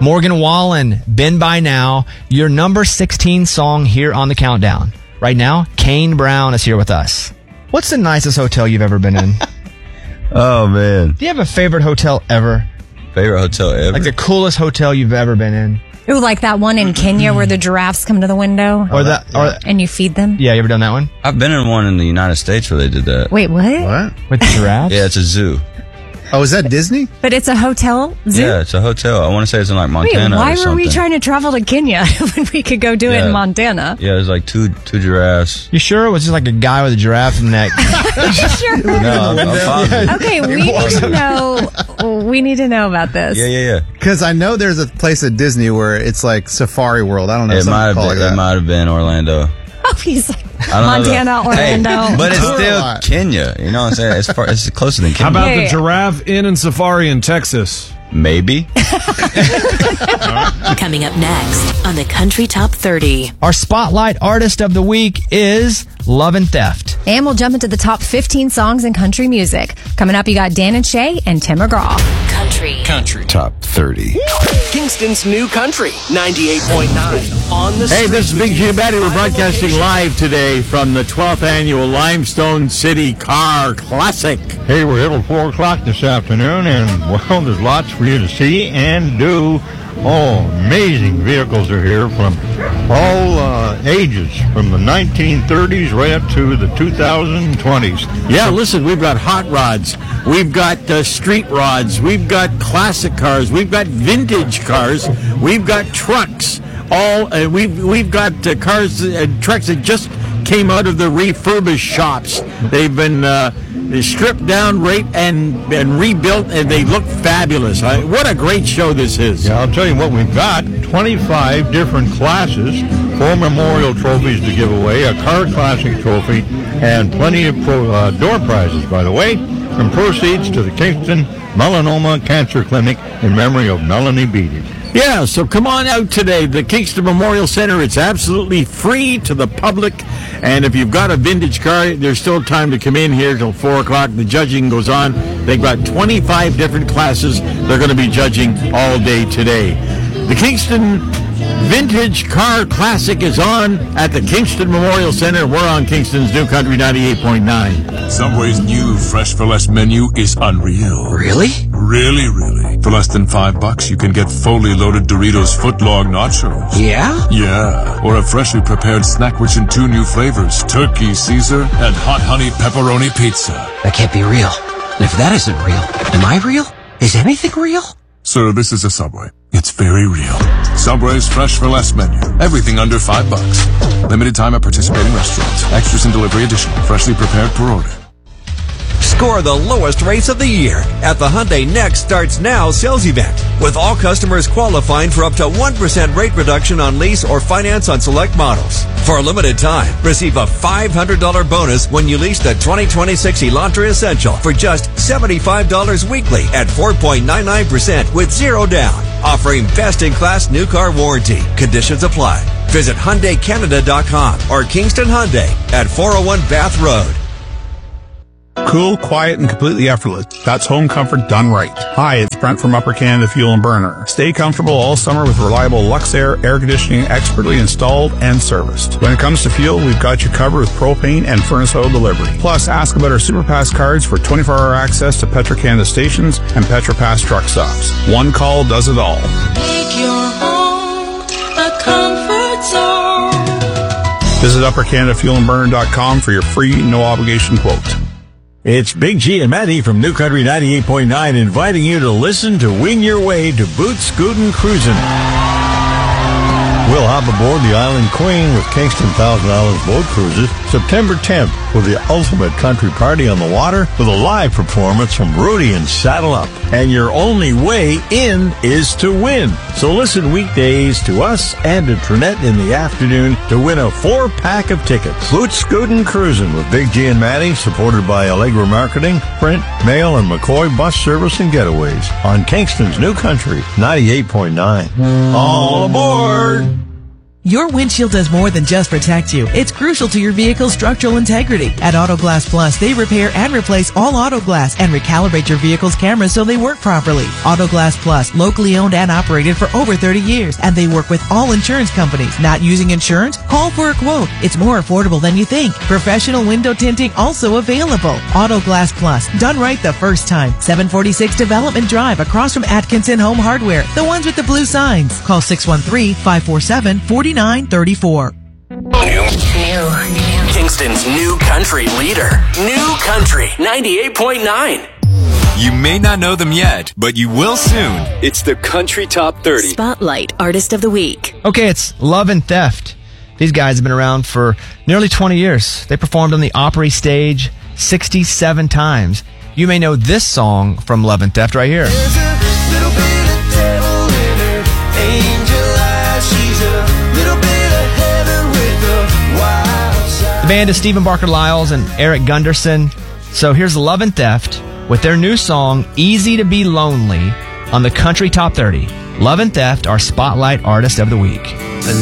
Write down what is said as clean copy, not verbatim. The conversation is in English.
Morgan Wallen, Been By Now, your number 16 song here on the countdown. Right now, Kane Brown is here with us. What's the nicest hotel you've ever been in? Oh, man. Do you have a favorite hotel ever? Favorite hotel ever? Like the coolest hotel you've ever been in? Ooh, like that one in Kenya where the giraffes come to the window and you feed them? Yeah, you ever done that one? I've been in one in the United States where they did that. Wait, what? What? With giraffes? Yeah, it's a zoo. Oh, is that Disney? But it's a hotel zoo? Yeah, it's a hotel. I want to say it's in like Montana. Wait, why or something. were we trying to travel to Kenya when we could go do it in Montana? Yeah, there's like two giraffes. You sure it was just like a guy with a giraffe neck? Sure. No, I'm positive. Okay, we need to know about this. Yeah. Because I know there's a place at Disney where it's like Safari World. I don't know. It might have been Orlando. Obviously. I don't Montana, know. Orlando. Hey, but it's still Kenya. You know what I'm saying? It's closer than Kenya. How about the Giraffe Inn and Safari in Texas? Maybe. Coming up next on the Country Top 30. Our Spotlight Artist of the Week is Love and Theft. And we'll jump into the top 15 songs in country music. Coming up, you got Dan and Shay and Tim McGraw. Country Top 30. Kingston's new country, 98.9 on the Hey, this is Big G and Batty. We're broadcasting live today from the 12th annual Limestone City Car Classic. Hey, we're here till 4 o'clock this afternoon, and, well, there's lots for you to see and do. Oh, amazing vehicles are here from all ages, from the 1930s right up to the 2020s. Yeah, listen, we've got hot rods, we've got street rods, we've got classic cars, we've got vintage cars, we've got trucks. We've got cars and trucks that just came out of the refurbished shops. They've been stripped down, and rebuilt, and they look fabulous. What a great show this is. Yeah, I'll tell you what, we've got 25 different classes, 4 memorial trophies to give away, a car classic trophy, and plenty of door prizes, by the way, and proceeds to the Kingston Melanoma Cancer Clinic in memory of Melanie Beatty. Yeah, so come on out today. The Kingston Memorial Center, it's absolutely free to the public. And if you've got a vintage car, there's still time to come in here till 4 o'clock. The judging goes on. They've got 25 different classes they're going to be judging all day today. The Kingston Vintage Car Classic is on at the Kingston Memorial Center. We're on Kingston's New Country 98.9. Subway's new Fresh for Less menu is unreal. Really? Really. For less than $5, you can get fully loaded Doritos footlong nachos. Yeah? Yeah. Or a freshly prepared snack rich in 2 new flavors, Turkey Caesar and Hot Honey Pepperoni Pizza. That can't be real. And if that isn't real, am I real? Is anything real? Sir, this is a Subway. It's very real. Subway's Fresh for Less menu. Everything under $5. Limited time at participating restaurants. Extras and delivery additional. Freshly prepared per order. Score the lowest rates of the year at the Hyundai Next Starts Now sales event, with all customers qualifying for up to 1% rate reduction on lease or finance on select models. For a limited time, receive a $500 bonus when you lease the 2026 Elantra Essential for just $75 weekly at 4.99% with 0 down. Offering best-in-class new car warranty. Conditions apply. Visit HyundaiCanada.com or Kingston Hyundai at 401 Bath Road. Cool, quiet, and completely effortless. That's home comfort done right. Hi, it's Brent from Upper Canada Fuel and Burner. Stay comfortable all summer with reliable Luxair air conditioning, expertly installed and serviced. When it comes to fuel, we've got you covered with propane and furnace oil delivery. Plus, ask about our SuperPass cards for 24-hour access to Petro-Canada stations and PetroPass truck stops. One call does it all. Make your home a comfort zone. Visit UpperCanadaFuelandBurner.com for your free, no-obligation quote. It's Big G and Matty from New Country 98.9 inviting you to listen to Wing Your Way to Boot Scootin' Cruisin'. We'll hop aboard the Island Queen with Kingston Thousand Islands Boat Cruises September 10th for the ultimate country party on the water with a live performance from Rudy and Saddle Up. And your only way in is to win. So listen weekdays to us and to Trinette in the afternoon to win a 4-pack of tickets. Boot Scootin' Cruisin' with Big G and Matty, supported by Allegra Marketing, Print, Mail, and McCoy Bus Service and Getaways on Kingston's New Country 98.9. All aboard! Your windshield does more than just protect you. It's crucial to your vehicle's structural integrity. At Auto Glass Plus, they repair and replace all auto glass and recalibrate your vehicle's cameras so they work properly. Auto Glass Plus, locally owned and operated for over 30 years, and they work with all insurance companies. Not using insurance? Call for a quote. It's more affordable than you think. Professional window tinting also available. Auto Glass Plus, done right the first time. 746 Development Drive, across from Atkinson Home Hardware, the ones with the blue signs. Call 613-547-4934. New. Kingston's new country leader. New Country 98.9. You may not know them yet, but you will soon. It's the Country Top 30. Spotlight Artist of the Week. Okay, it's Love and Theft. These guys have been around for nearly 20 years. They performed on the Opry stage 67 times. You may know this song from Love and Theft right here. There's a little bit of devil in her angel eyes. She's a little bit of heaven with the wild side. The band is Stephen Barker Lyles and Eric Gunderson. So here's Love and Theft with their new song, Easy to Be Lonely, on the Country Top 30. Love and Theft, our Spotlight Artist of the Week.